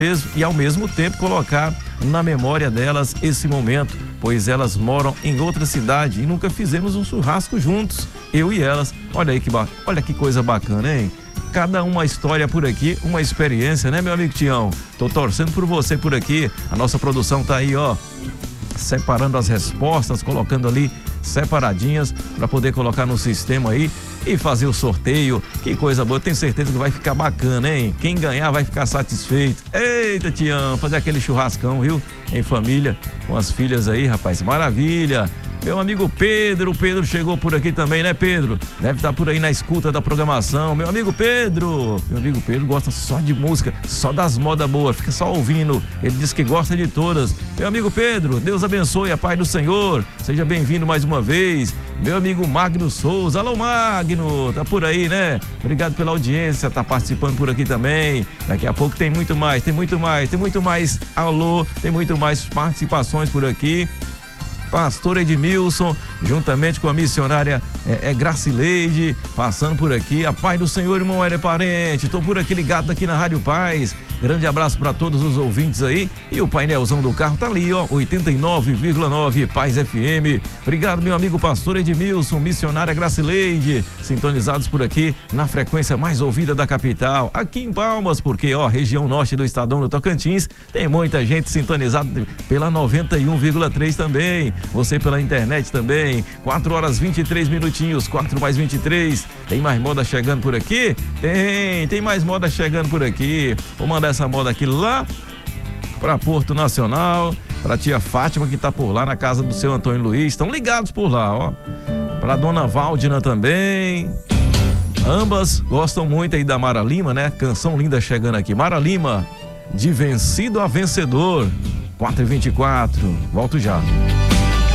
e ao mesmo tempo colocar na memória delas esse momento, pois elas moram em outra cidade e nunca fizemos um churrasco juntos, eu e elas. Olha aí olha que coisa bacana, hein? Cada uma história por aqui, uma experiência, né, meu amigo Tião? Tô torcendo por você por aqui. A nossa produção tá aí, ó, separando as respostas, colocando ali separadinhas para poder colocar no sistema aí e fazer o sorteio. Que coisa boa, eu tenho certeza que vai ficar bacana, hein? Quem ganhar vai ficar satisfeito. Eita, Tião, fazer aquele churrascão, viu? Em família, com as filhas aí, rapaz, maravilha. Meu amigo Pedro, o Pedro chegou por aqui também, né, Pedro? Deve estar por aí na escuta da programação. Meu amigo Pedro gosta só de música, só das modas boas, fica só ouvindo. Ele diz que gosta de todas. Meu amigo Pedro, Deus abençoe, a paz do Senhor. Seja bem-vindo mais uma vez. Meu amigo Magno Souza, alô Magno, tá por aí, né? Obrigado pela audiência, tá participando por aqui também. Daqui a pouco tem muito mais, alô, tem muito mais participações por aqui. Pastor Edmilson, juntamente com a missionária Gracileide, passando por aqui. A paz do Senhor, irmão Hélio Parente. Estou por aqui ligado aqui na Rádio Paz. Grande abraço para todos os ouvintes aí. E o painelzão do carro tá ali, ó, 89,9 Paz FM. Obrigado, meu amigo Pastor Edmilson, missionária Gracileide, sintonizados por aqui na frequência mais ouvida da capital, aqui em Palmas, porque, ó, região norte do estadão do Tocantins, tem muita gente sintonizada pela 91,3 também. Você pela internet também. 4 horas 23 minutinhos, 4 mais 23. Tem mais moda chegando por aqui? Tem mais moda chegando por aqui. Vou mandar essa moda aqui lá para Porto Nacional, para tia Fátima que tá por lá na casa do seu Antônio Luiz. Estão ligados por lá, ó. Para dona Valdina também. Ambas gostam muito aí da Mara Lima, né? Canção linda chegando aqui. Mara Lima, de vencido a vencedor. 4h24. Volto já.